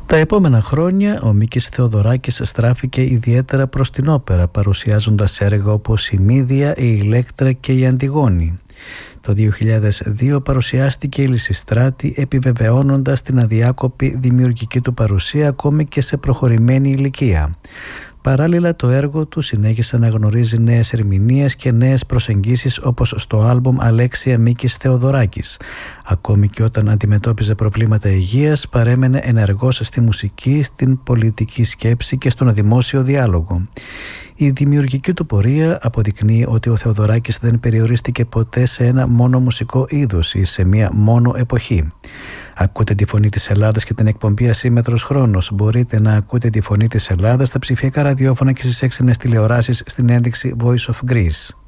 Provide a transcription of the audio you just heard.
Τα επόμενα χρόνια ο Μίκης Θεοδωράκης στράφηκε ιδιαίτερα προς την όπερα, παρουσιάζοντας έργα όπως η Μύδια, η Ηλέκτρα και η Αντιγόνη. Το 2002 παρουσιάστηκε η Λυσιστράτη, επιβεβαιώνοντας την αδιάκοπη δημιουργική του παρουσία ακόμη και σε προχωρημένη ηλικία. Παράλληλα, το έργο του συνέχισε να γνωρίζει νέες ερμηνείες και νέες προσεγγίσεις, όπως στο άλμπουμ «Αλέξια Μίκης Θεοδωράκης». Ακόμη και όταν αντιμετώπιζε προβλήματα υγείας, παρέμενε ενεργός στη μουσική, στην πολιτική σκέψη και στον δημόσιο διάλογο. Η δημιουργική του πορεία αποδεικνύει ότι ο Θεοδωράκης δεν περιορίστηκε ποτέ σε ένα μόνο μουσικό είδος ή σε μία μόνο εποχή. Ακούτε τη φωνή της Ελλάδας και την εκπομπή Ασύμμετρος Χρόνος. Μπορείτε να ακούτε τη φωνή της Ελλάδας στα ψηφιακά ραδιόφωνα και στις έξυπνες τηλεοράσεις στην ένδειξη Voice of Greece.